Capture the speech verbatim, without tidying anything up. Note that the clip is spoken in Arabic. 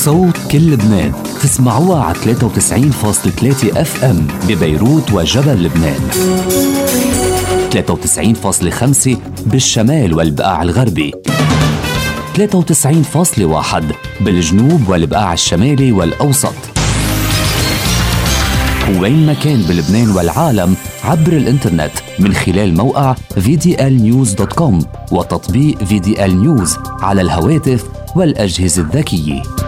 صوت كل لبنان تسمعوها على ثلاثة وتسعين فاصلة ثلاثة اف ام ببيروت وجبل لبنان، ثلاثة وتسعين فاصلة خمسة بالشمال والبقاع الغربي، ثلاثة وتسعين فاصلة واحد بالجنوب والبقاع الشمالي والأوسط، وين ما كان بلبنان والعالم عبر الانترنت من خلال موقع في دي إل نيوز دوت كوم وتطبيق في دي إل نيوز على الهواتف والأجهزة الذكية.